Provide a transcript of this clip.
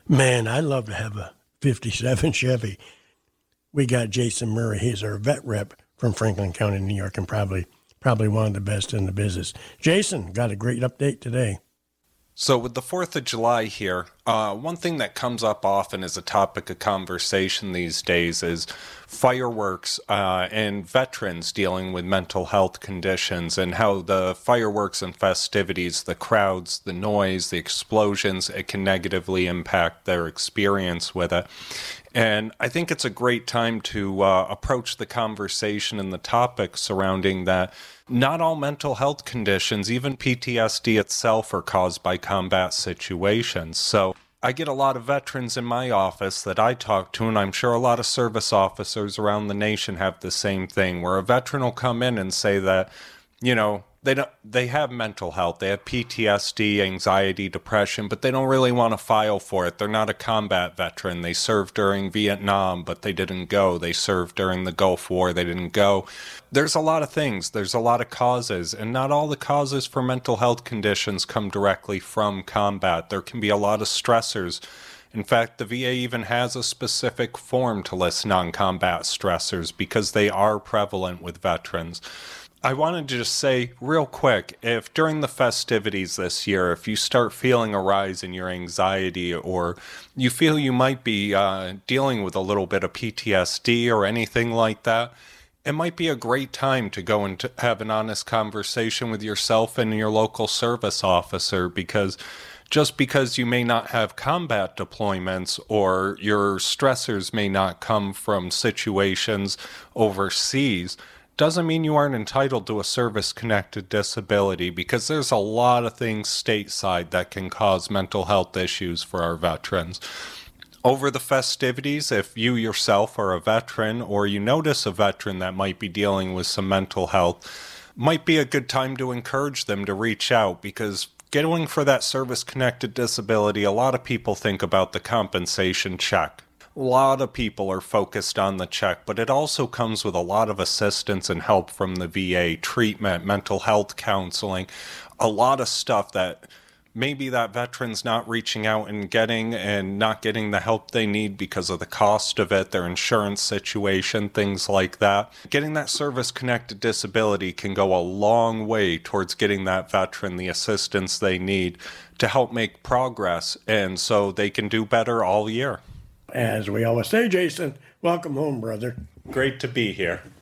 Man, I'd love to have a 57 Chevy. We got Jason Murray. He's our vet rep from Franklin County, New York, and probably one of the best in the business. Jason, got a great update today. So with the 4th of July here, one thing that comes up often as a topic of conversation these days is fireworks and veterans dealing with mental health conditions, and how the fireworks and festivities, the crowds, the noise, the explosions, it can negatively impact their experience with it. And I think it's a great time to approach the conversation and the topic surrounding that. Not all mental health conditions, even PTSD itself, are caused by combat situations. So I get a lot of veterans in my office that I talk to, and I'm sure a lot of service officers around the nation have the same thing, where a veteran will come in and say that, they have mental health, they have PTSD, anxiety, depression, but they don't really want to file for it. They're not a combat veteran. They served during Vietnam, but they didn't go. They served during the Gulf War, they didn't go. There's a lot of things. There's a lot of causes, and not all the causes for mental health conditions come directly from combat. There can be a lot of stressors. In fact, the VA even has a specific form to list non-combat stressors because they are prevalent with veterans. I wanted to just say real quick, if during the festivities this year, if you start feeling a rise in your anxiety, or you feel you might be dealing with a little bit of PTSD or anything like that, it might be a great time to go and have an honest conversation with yourself and your local service officer, because just because you may not have combat deployments or your stressors may not come from situations overseas, doesn't mean you aren't entitled to a service-connected disability, because there's a lot of things stateside that can cause mental health issues for our veterans. Over the festivities, if you yourself are a veteran, or you notice a veteran that might be dealing with some mental health, might be a good time to encourage them to reach out, because going for that service-connected disability, a lot of people think about the compensation check. A lot of people are focused on the check, but it also comes with a lot of assistance and help from the VA, treatment, mental health counseling, a lot of stuff that maybe that veteran's not reaching out and not getting the help they need because of the cost of it, their insurance situation, things like that. Getting that service-connected disability can go a long way towards getting that veteran the assistance they need to help make progress, and so they can do better all year. As we always say, Jason, welcome home, brother. Great to be here.